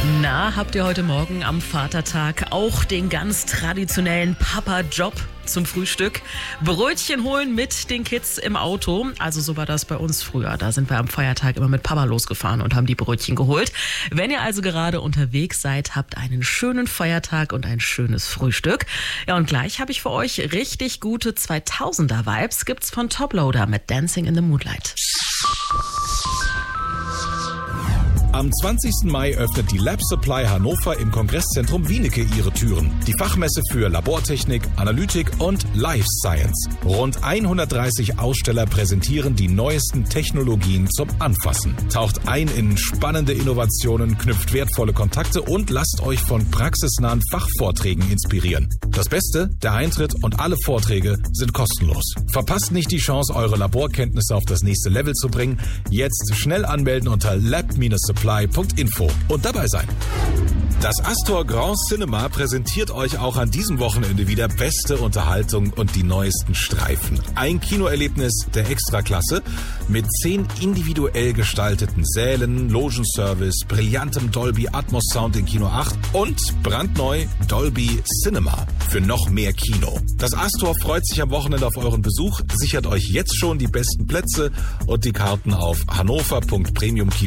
Na, habt ihr heute Morgen am Vatertag auch den ganz traditionellen Papa-Job zum Frühstück? Brötchen holen mit den Kids im Auto. Also so war das bei uns früher. Da sind wir am Feiertag immer mit Papa losgefahren und haben die Brötchen geholt. Wenn ihr also gerade unterwegs seid, habt einen schönen Feiertag und ein schönes Frühstück. Ja, und gleich habe ich für euch richtig gute 2000er-Vibes. Gibt's von Toploader mit Dancing in the Moonlight. Am 20. Mai öffnet die Lab Supply Hannover im Kongresszentrum Wienicke ihre Türen. Die Fachmesse für Labortechnik, Analytik und Life Science. Rund 130 Aussteller präsentieren die neuesten Technologien zum Anfassen. Taucht ein in spannende Innovationen, knüpft wertvolle Kontakte und lasst euch von praxisnahen Fachvorträgen inspirieren. Das Beste, der Eintritt und alle Vorträge sind kostenlos. Verpasst nicht die Chance, eure Laborkenntnisse auf das nächste Level zu bringen. Jetzt schnell anmelden unter lab-supply.info und dabei sein. Das Astor Grand Cinema präsentiert euch auch an diesem Wochenende wieder beste Unterhaltung und die neuesten Streifen. Ein Kinoerlebnis der Extraklasse mit 10 individuell gestalteten Sälen, Logenservice, brillantem Dolby Atmos Sound in Kino 8 und brandneu Dolby Cinema für noch mehr Kino. Das Astor freut sich am Wochenende auf euren Besuch. Sichert euch jetzt schon die besten Plätze und die Karten auf hannover.premiumkino.de.